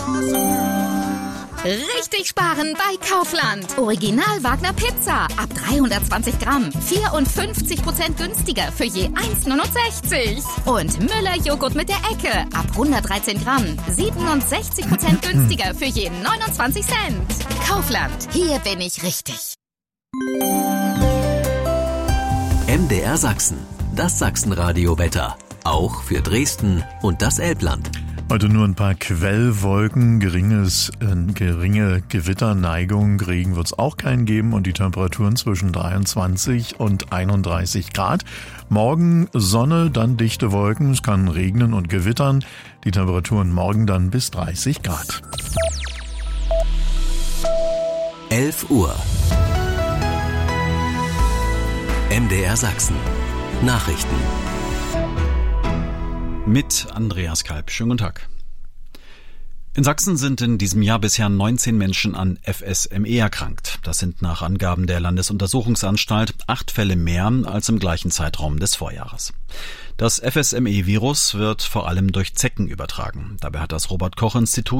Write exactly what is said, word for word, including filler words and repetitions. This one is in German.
Richtig sparen bei Kaufland. Original Wagner Pizza ab dreihundertzwanzig Gramm. vierundfünfzig Prozent günstiger für je eins neunundsechzig. Und Müller Joghurt mit der Ecke ab hundertdreizehn Gramm. siebenundsechzig Prozent günstiger für je neunundzwanzig Cent. Kaufland, hier bin ich richtig. M D R Sachsen, das Sachsenradio-Wetter. Auch für Dresden und das Elbland. Heute nur ein paar Quellwolken, geringes, äh, geringe Gewitterneigung, Regen wird es auch keinen geben und die Temperaturen zwischen dreiundzwanzig und einunddreißig Grad. Morgen Sonne, dann dichte Wolken, es kann regnen und gewittern. Die Temperaturen morgen dann bis dreißig Grad. elf Uhr. M D R Sachsen. Nachrichten. Mit Andreas Kalb. Schönen guten Tag. In Sachsen sind in diesem Jahr bisher neunzehn Menschen an F S M E erkrankt. Das sind nach Angaben der Landesuntersuchungsanstalt acht Fälle mehr als im gleichen Zeitraum des Vorjahres. Das F S M E-Virus wird vor allem durch Zecken übertragen. Dabei hat das Robert-Koch-Institut